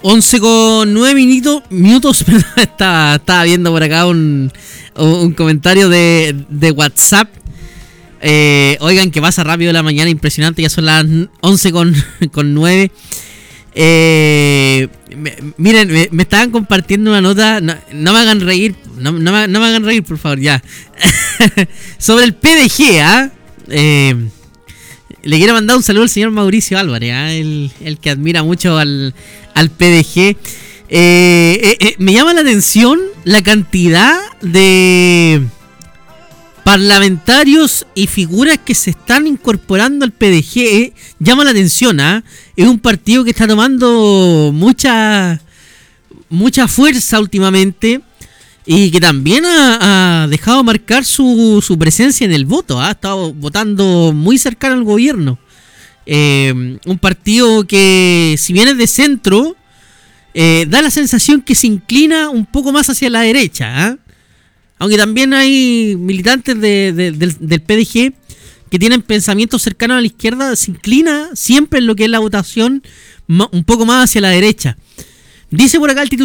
11 con 9 minutos. Estaba viendo por acá un comentario de WhatsApp. Oigan, que pasa rápido la mañana, impresionante. Ya son las 11 con 9. Miren, me estaban compartiendo una nota. No me hagan reír. No me hagan reír, por favor, ya. Sobre el PDG, le quiero mandar un saludo al señor Mauricio Álvarez, el que admira mucho al PDG. Me llama la atención la cantidad de parlamentarios y figuras que se están incorporando al PDG. Llama la atención, es un partido que está tomando mucha fuerza últimamente y que también ha dejado marcar su presencia en el voto. Ha estado votando muy cercano al gobierno. Un partido que, si bien es de centro, da la sensación que se inclina un poco más hacia la derecha, aunque también hay militantes del PDG que tienen pensamientos cercanos a la izquierda. Se inclina siempre en lo que es la votación un poco más hacia la derecha. Dice por acá el título